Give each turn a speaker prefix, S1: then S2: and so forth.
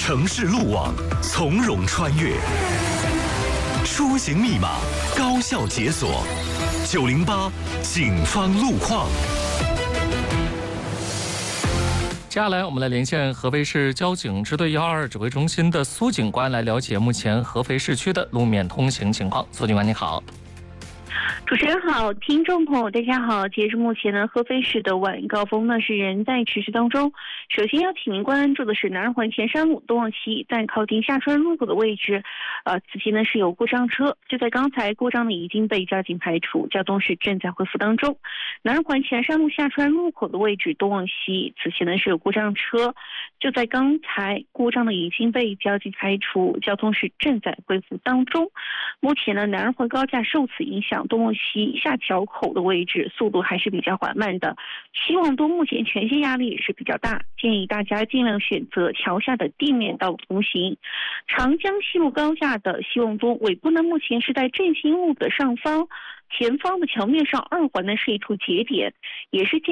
S1: 城市路网从容穿越，出行密码高效解锁，908警方路况。
S2: 接下来我们来连线合肥市交警支队122指挥中心的苏警官，来了解目前合肥市区的路面通行情况。苏警官你好。
S3: 主持人好，听众朋友大家好。截至目前呢，合肥市的晚高峰呢是仍在持续当中。首先要请您关注的是南二环前山路东往西，在靠近下川入口的位置，此前呢是有故障车，就在刚才故障呢已经被交警排除，交通是正在恢复当中。南二环前山路下川入口的位置东往西，此前呢是有故障车，就在刚才故障呢已经被交警排除，交通是正在恢复当中。目前呢南二环高架受此影响，东往西下桥口的位置速度还是比较缓慢的，希望东目前全线压力也是比较大，建议大家尽量选择桥下的地面道路通行。长江西路高架的希望东尾部呢目前是在振兴路的上方，前方的桥面上2环呢是一处节点，也是建议